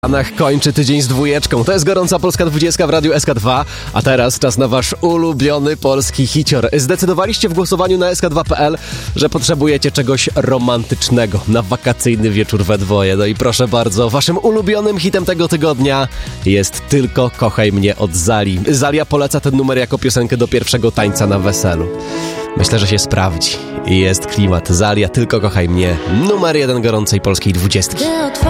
Stanach kończy tydzień z dwójeczką. To jest Gorąca Polska 20 w Radiu SK2, a teraz czas na wasz ulubiony polski hicior. Zdecydowaliście w głosowaniu na sk2.pl, że potrzebujecie czegoś romantycznego na wakacyjny wieczór we dwoje. No i proszę bardzo, waszym ulubionym hitem tego tygodnia jest Tylko kochaj mnie od Zali. Zalia poleca ten numer jako piosenkę do pierwszego tańca na weselu. Myślę, że się sprawdzi. I jest klimat. Zalia, Tylko kochaj mnie. Numer 1 Gorącej Polskiej 20.